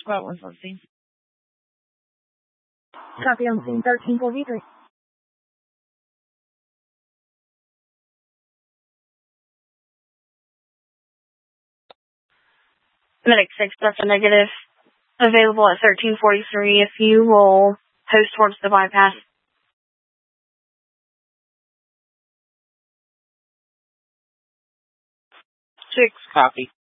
Squad 114. Copy on scene 1343. Medic 6, that's a negative. Available at 1343 if you will post towards the bypass. 6, copy.